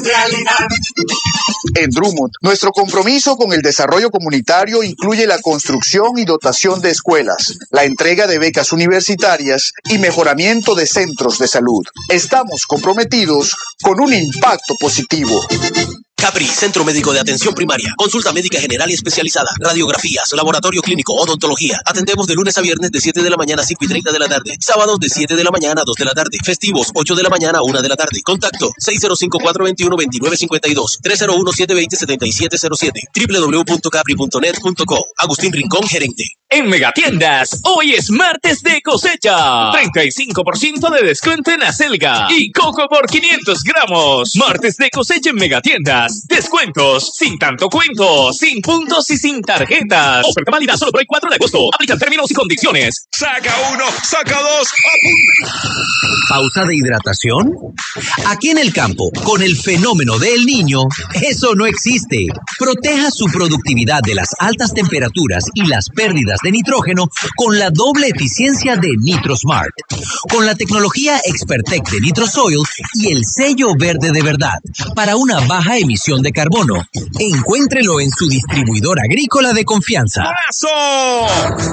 realidad. En Drummond, nuestro compromiso con el desarrollo comunitario incluye la construcción y dotación de escuelas, la entrega de becas universitarias y mejoramiento de centros de salud. Estamos comprometidos con un impacto positivo. Capri, Centro Médico de Atención Primaria. Consulta médica general y especializada. Radiografías, laboratorio clínico, odontología. Atendemos de lunes a viernes de 7 de la mañana a 5:30 de la tarde. Sábados de 7 de la mañana a 2 de la tarde. Festivos, 8 de la mañana a 1 de la tarde. Contacto 605-421-2952. 301-720-7707. www.capri.net.co. Agustín Rincón, gerente. En Megatiendas, hoy es martes de cosecha. 35% de descuento en acelga y coco por 500 gramos. Martes de cosecha en Megatiendas. Descuentos sin tanto cuento, sin puntos y sin tarjetas. Oferta válida solo por el 4 de agosto. Aplican términos y condiciones. Saca uno, saca dos. ¿Pausa de hidratación? Aquí en el campo, con el fenómeno del Niño, eso no existe. Proteja su productividad de las altas temperaturas y las pérdidas de nitrógeno con la doble eficiencia de NitroSmart. Con la tecnología Expertec de NitroSoil y el sello verde de verdad para una baja emisión de carbono. Encuéntrelo en su distribuidor agrícola de confianza. ¡Abrazo!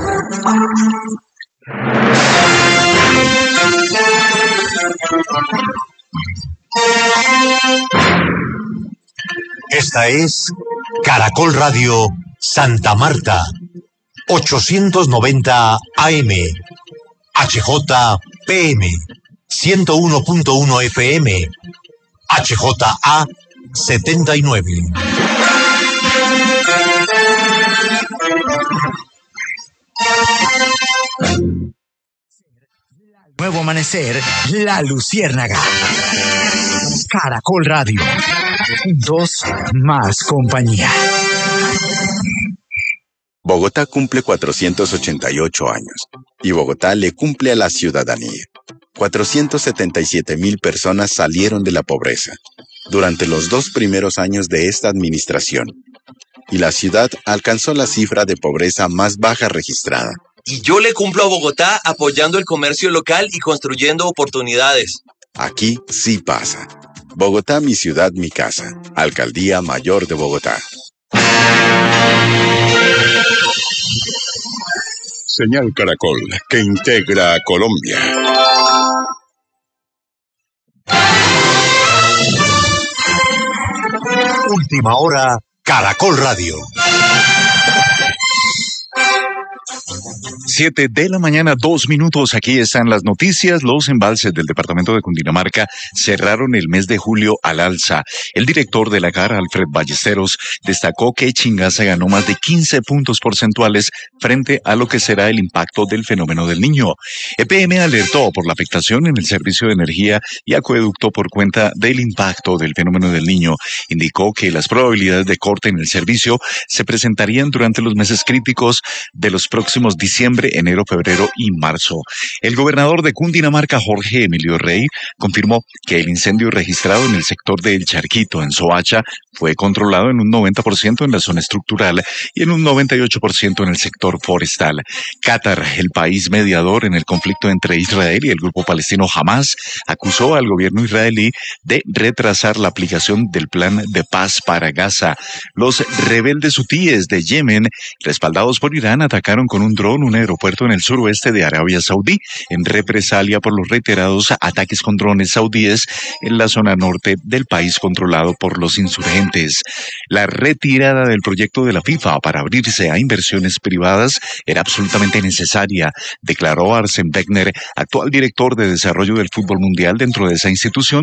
Esta es Caracol Radio Santa Marta, 890 AM, HJPM, 101.1 FM, HJA 79. Nuevo amanecer, La Luciérnaga. Caracol Radio. Dos más compañía. Bogotá cumple 488 años y Bogotá le cumple a la ciudadanía. 477,000 personas salieron de la pobreza durante los 2 primeros años de esta administración y la ciudad alcanzó la cifra de pobreza más baja registrada. Y yo le cumplo a Bogotá apoyando el comercio local y construyendo oportunidades. Aquí sí pasa. Bogotá, mi ciudad, mi casa. Alcaldía Mayor de Bogotá. Señal Caracol, que integra a Colombia. Última hora, Caracol Radio. 7 de la mañana, 2 minutos. Aquí están las noticias. Los embalses del departamento de Cundinamarca cerraron el mes de julio al alza. El director de la CAR, Alfred Ballesteros, destacó que Chingaza ganó más de 15 puntos porcentuales frente a lo que será el impacto del fenómeno del Niño. EPM alertó por la afectación en el servicio de energía y acueducto por cuenta del impacto del fenómeno del Niño. Indicó que las probabilidades de corte en el servicio se presentarían durante los meses críticos de los próximos diciembre, enero, febrero y marzo. El gobernador de Cundinamarca, Jorge Emilio Rey, confirmó que el incendio registrado en el sector de El Charquito, en Soacha, fue controlado en un 90% en la zona estructural y en un 98% en el sector forestal. Qatar, el país mediador en el conflicto entre Israel y el grupo palestino Hamas, acusó al gobierno israelí de retrasar la aplicación del plan de paz para Gaza. Los rebeldes hutíes de Yemen, respaldados por Irán, atacaron con un dron un aeropuerto en el suroeste de Arabia Saudí, en represalia por los reiterados ataques con drones saudíes en la zona norte del país controlado por los insurgentes. La retirada del proyecto de la FIFA para abrirse a inversiones privadas era absolutamente necesaria, declaró Arsène Wenger, actual director de desarrollo del fútbol mundial dentro de esa institución.